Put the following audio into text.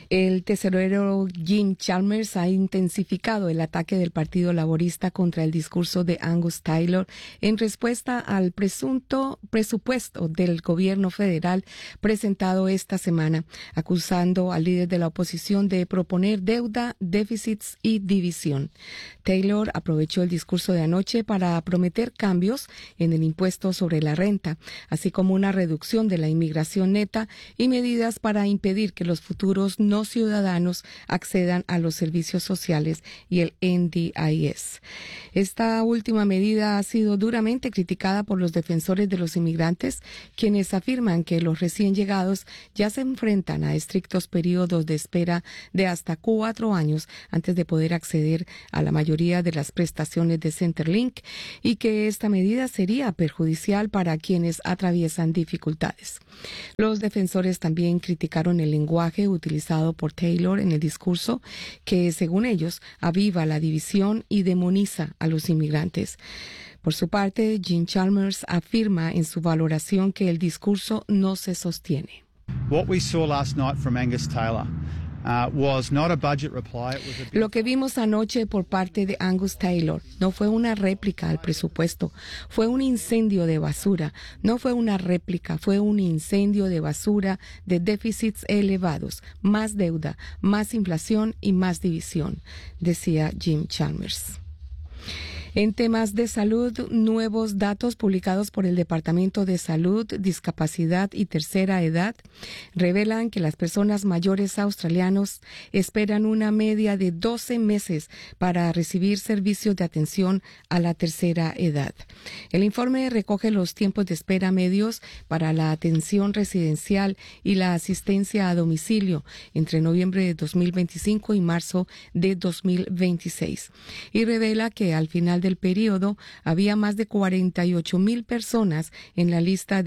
El tesorero Jim Chalmers ha intensificado el ataque del Partido Laborista contra el discurso de Angus Taylor en respuesta al presunto presupuesto del gobierno federal presentado esta semana, acusando al líder de la oposición de proponer deuda, déficits y división. Taylor aprovechó el discurso de anoche para prometer cambios en el impuesto sobre la renta, así como una reducción de la inmigración neta y medidas para impedir que los futuros no ciudadanos accedan a los servicios sociales y el NDIS. Esta última medida ha sido duramente criticada por los defensores de los inmigrantes, quienes afirman que los recién llegados ya se enfrentan a estrictos periodos de espera de hasta 4 años antes de poder acceder a la mayoría de las prestaciones de Centerlink y que esta medida sería perjudicial para quienes atraviesan dificultades. Los defensores también criticaron el lenguaje utilizado por Taylor en el discurso, que, según ellos, aviva la división y demoniza a los inmigrantes. Por su parte, Jim Chalmers afirma en su valoración que el discurso no se sostiene. What we saw last night from Angus Taylor was not a budget reply. Lo que vimos anoche por parte de Angus Taylor no fue una réplica al presupuesto, fue un incendio de basura. No fue una réplica, fue un incendio de basura de déficits elevados, más deuda, más inflación y más división, decía Jim Chalmers. En temas de salud, nuevos datos publicados por el Departamento de Salud, Discapacidad y Tercera Edad revelan que las personas mayores australianos esperan una media de 12 meses para recibir servicios de atención a la tercera edad. El informe recoge los tiempos de espera medios para la atención residencial y la asistencia a domicilio entre noviembre de 2025 y marzo de 2026 y revela que al final del periodo había más de 48,000 personas en la lista de